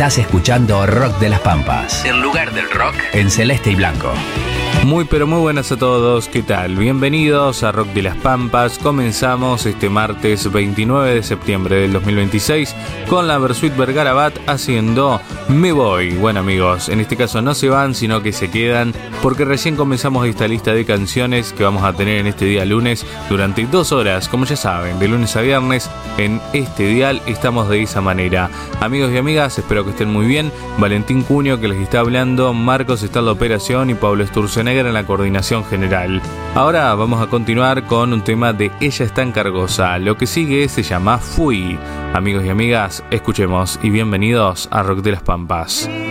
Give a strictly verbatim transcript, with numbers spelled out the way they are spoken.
Estás escuchando Rock de las Pampas. El lugar del rock en celeste y blanco. Muy pero muy buenas a todos, ¿qué tal? Bienvenidos a Rock de las Pampas. Comenzamos este martes veintinueve de septiembre del dos mil veintiséis con la Versuit Vergara Bat haciendo Me Voy. Bueno amigos, en este caso no se van, sino que se quedan, porque recién comenzamos esta lista de canciones que vamos a tener en este día lunes durante dos horas, como ya saben, de lunes a viernes en este dial estamos de esa manera. Amigos y amigas, espero que estén muy bien. Valentín Cuño que les está hablando, Marcos está en la operación y Pablo Sturzenegger en la coordinación general. Ahora vamos a continuar con un tema de Ella está en Cargosa. Lo que sigue se llama Fui. Amigos y amigas, escuchemos y bienvenidos a Rock de las Pampas.